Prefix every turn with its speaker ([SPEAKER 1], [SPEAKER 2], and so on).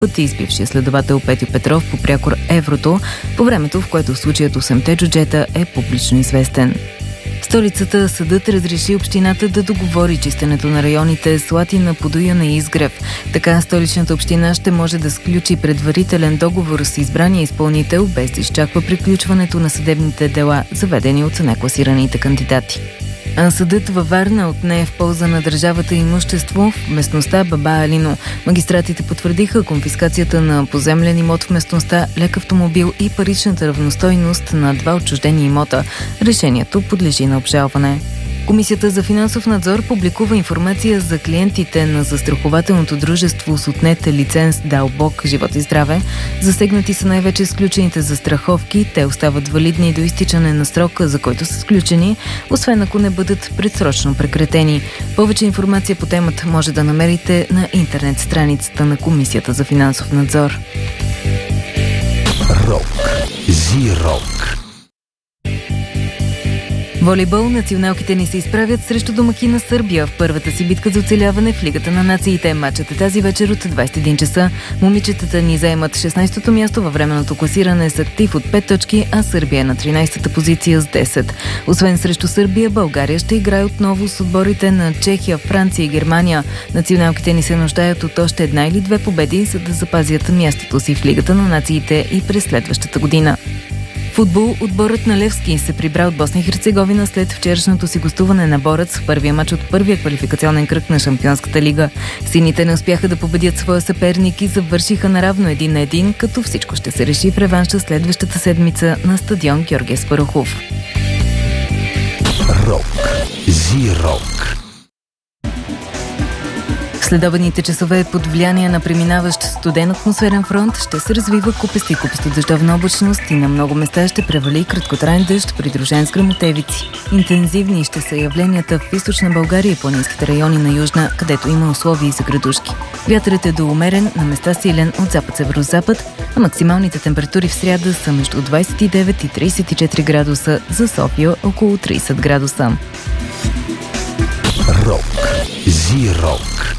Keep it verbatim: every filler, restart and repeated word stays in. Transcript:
[SPEAKER 1] пъти с бившия следовател Петьо Петров по прякор Еврото, по времето, в което случаят осемте джуджета е публично известен. В столицата съдът разреши общината да договори чистенето на районите Слатина, Подуяна и Изгрев. Така столичната община ще може да сключи предварителен договор с избрания изпълнител, без да изчаква приключването на съдебните дела, заведени от некласираните кандидати. А съдът във Варна отне в полза на държавата имущество в местността Баба Алино. Магистратите потвърдиха конфискацията на поземлен имот в местността, лек автомобил и паричната равностойност на два отчуждени имота. Решението подлежи на обжалване. Комисията за финансов надзор публикува информация за клиентите на застрахователното дружество с отнет лиценз Дълбок живот и здраве. Засегнати са най-вече сключените застраховки. Те остават валидни до изтичане на срока, за който са сключени, освен ако не бъдат предсрочно прекратени. Повече информация по темата може да намерите на интернет страницата на Комисията за финансов надзор.
[SPEAKER 2] Рок. Зи-рок.
[SPEAKER 1] Волейбол, националките ни се изправят срещу домакина Сърбия в първата си битка за оцеляване в Лигата на нациите. Матчът е тази вечер от двадесет и един часа. Момичетата ни заемат шестнадесето място във временното класиране с актив от пет точки, а Сърбия е на тринадесета позиция с десет. Освен срещу Сърбия, България ще играе отново с отборите на Чехия, Франция и Германия. Националките ни се нуждаят от още една или две победи, за да запазят мястото си в Лигата на нациите и през следващата година. Футбол, отборът на Левски се прибра от Босна и Херцеговина след вчерашното си гостуване на Борец в първия мач от първия квалификационен кръг на Шампионската лига. Сините не успяха да победят своя съперник и завършиха наравно един на един, като всичко ще се реши в реванша следващата седмица на стадион Георги Аспарухов.
[SPEAKER 2] Рок. Зи-рок.
[SPEAKER 1] Следобедните часове под влияние на преминаващ студен атмосферен фронт ще се развива купеста и купеста дъждовна облачност и на много места ще превали краткотраен дъжд, придружен с гръмотевици. Интензивни ще са явленията в източна България и планинските райони на южна, където има условия за градушки. Вятърът е доумерен, на места силен от запад-северозапад, а максималните температури в сряда са между двадесет и девет и тридесет и четири градуса, за София около тридесет градуса.
[SPEAKER 2] Рок. Зи-рок.